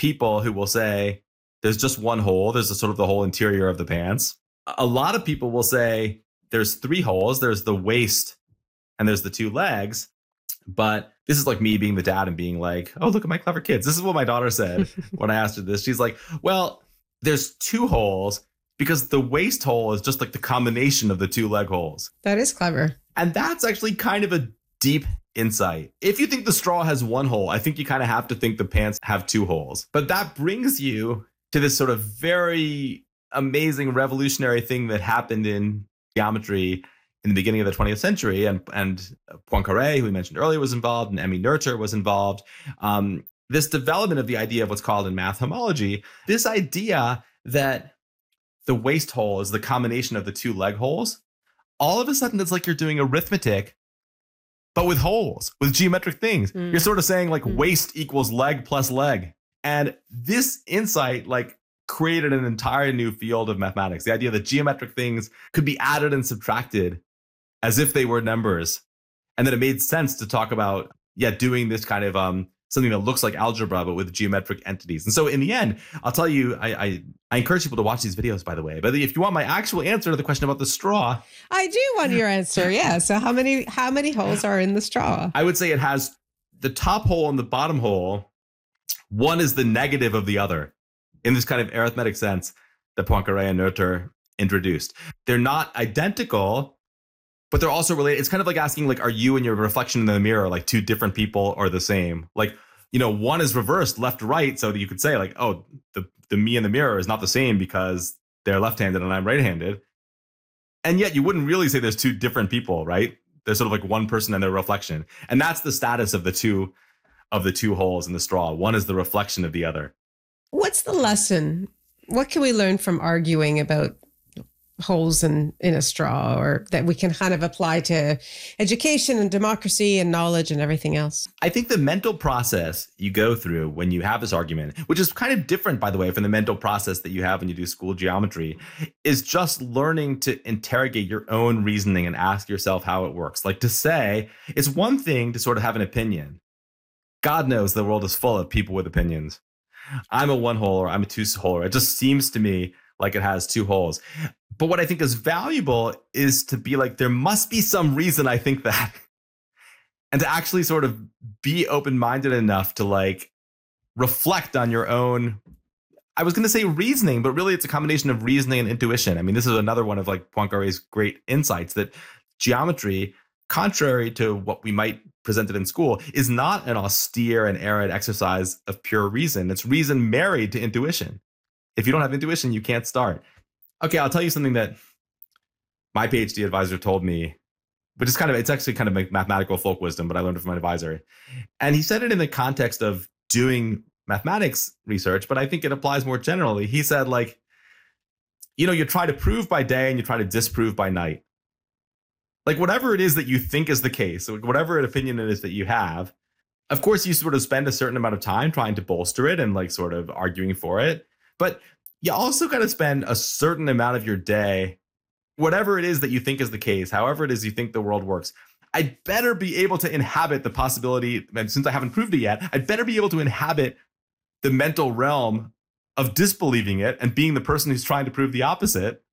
people who will say there's just one hole. There's a sort of the whole interior of the pants. A lot of people will say there's three holes. There's the waist and there's the two legs. But this is like me being the dad and being like, oh, look at my clever kids. This is what my daughter said when I asked her this. She's like, well, there's two holes because the waist hole is just like the combination of the two leg holes. That is clever. And that's actually kind of a deep insight. If you think the straw has one hole, I think you kind of have to think the pants have two holes. But that brings you to this sort of very amazing revolutionary thing that happened in geometry in the beginning of the 20th century. And Poincaré, who we mentioned earlier, was involved, and Emmy Noether was involved. This development of the idea of what's called in math homology, this idea that the waist hole is the combination of the two leg holes. All of a sudden, it's like you're doing arithmetic, but with holes, with geometric things. You're sort of saying like waist equals leg plus leg. And this insight like created an entire new field of mathematics. The idea that geometric things could be added and subtracted as if they were numbers. And that it made sense to talk about, doing this kind of something that looks like algebra, but with geometric entities. And so in the end, I'll tell you, I encourage people to watch these videos, by the way. But if you want my actual answer to the question about the straw. I do want your answer, yeah. So how many holes are in the straw? I would say it has the top hole and the bottom hole. One is the negative of the other in this kind of arithmetic sense that Poincaré and Noether introduced. They're not identical, but they're also related. It's kind of like asking, like, are you and your reflection in the mirror like two different people or the same? Like, one is reversed left to right. So that you could say like, oh, the me in the mirror is not the same because they're left-handed and I'm right-handed. And yet you wouldn't really say there's two different people, right? There's sort of like one person and their reflection. And that's the status of the two holes in the straw. One is the reflection of the other. What's the lesson? What can we learn from arguing about holes in a straw, or that we can kind of apply to education and democracy and knowledge and everything else? I think the mental process you go through when you have this argument, which is kind of different, by the way, from the mental process that you have when you do school geometry, is just learning to interrogate your own reasoning and ask yourself how it works. Like, to say, it's one thing to sort of have an opinion. God knows the world is full of people with opinions. I'm a one hole or I'm a two hole. It just seems to me like it has two holes. But what I think is valuable is to be like, there must be some reason I think that. And to actually sort of be open-minded enough to like reflect on your own, I was going to say reasoning, but really it's a combination of reasoning and intuition. I mean, this is another one of like Poincaré's great insights, that geometry, contrary to what we might present it in school, is not an austere and arid exercise of pure reason. It's reason married to intuition. If you don't have intuition, you can't start. Okay, I'll tell you something that my PhD advisor told me, but it's actually kind of mathematical folk wisdom, but I learned it from my advisor. And he said it in the context of doing mathematics research, but I think it applies more generally. He said, like, you try to prove by day and you try to disprove by night. Like, whatever it is that you think is the case, whatever opinion it is that you have, of course, you sort of spend a certain amount of time trying to bolster it and like sort of arguing for it. But you also got to spend a certain amount of your day, whatever it is that you think is the case, however it is you think the world works, I'd better be able to inhabit the possibility, and since I haven't proved it yet, I'd better be able to inhabit the mental realm of disbelieving it and being the person who's trying to prove the opposite,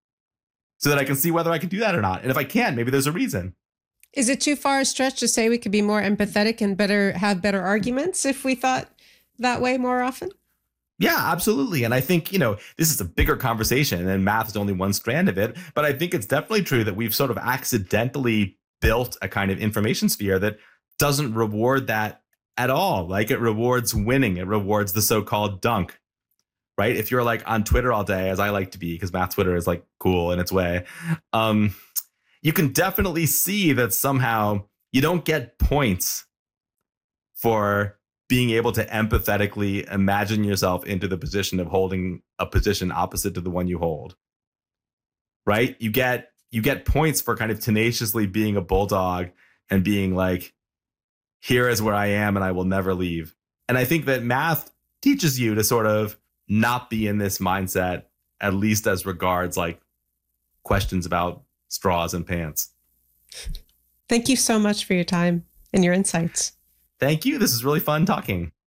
so that I can see whether I can do that or not. And if I can, maybe there's a reason. Is it too far a stretch to say we could be more empathetic and have better arguments if we thought that way more often? Yeah, absolutely. And I think, this is a bigger conversation, and math is only one strand of it. But I think it's definitely true that we've sort of accidentally built a kind of information sphere that doesn't reward that at all. Like, it rewards winning. It rewards the so-called dunk, right? If you're like on Twitter all day, as I like to be, because math Twitter is like cool in its way, you can definitely see that somehow you don't get points for being able to empathetically imagine yourself into the position of holding a position opposite to the one you hold, right? You get points for kind of tenaciously being a bulldog and being like, here is where I am and I will never leave. And I think that math teaches you to sort of not be in this mindset, at least as regards like questions about straws and pants. Thank you so much for your time and your insights. Thank you. This is really fun talking.